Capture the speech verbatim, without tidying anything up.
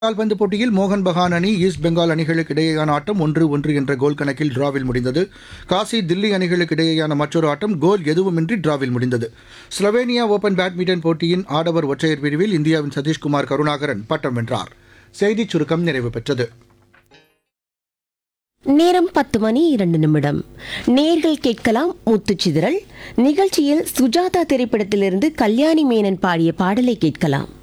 கால்பந்து போட்டியில் மோகன் பகான் அணி ஈஸ்ட் பெங்கால் அணிகளுக்கு இடையேயான ஆட்டம் ஒன்று ஒன்று என்ற கோல் கணக்கில் டிராவில் முடிந்தது. காசி தில்லி அணிகளுக்கு இடையேயான மற்றொரு ஆட்டம் கோல் எதுவுமின்றி டிராவில் முடிந்தது. ஸ்லோவேனியா ஓபன் பேட்மிண்டன் போட்டியின் ஆடவர் ஒற்றையர் பிரிவில் இந்தியாவின் சதீஷ்குமார் கருணாகரன் பட்டம் வென்றார். செய்திச் சுருக்கம் நிறைவு பெற்றது. நேரம் பத்து மணி இரண்டு நிமிடம். நேர்கள் கேட்கலாம் முத்துச்சிதறல் நிகழ்ச்சியில் சுஜாதா திரைப்படத்திலிருந்து கல்யாணி மேனன் பாடிய பாடலை கேட்கலாம்.